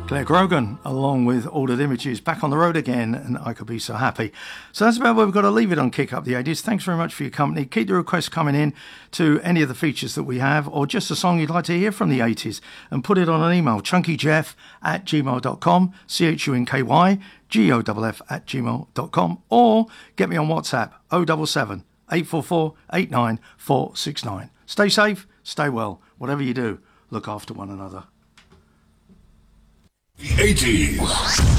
Claire Grogan, along with Ordered Images, back on the road again, and I could be so happy. So that's about where we've got to leave it on Kick Up the 80s. Thanks very much for your company. Keep the requests coming in to any of the features that we have, or just a song you'd like to hear from the 80s, and put it on an email, chunkyjeff@gmail.com, chunkygoff@gmail.com, or get me on WhatsApp, 077 844 89469. Stay safe, stay well. Whatever you do, look after one another. The 80s.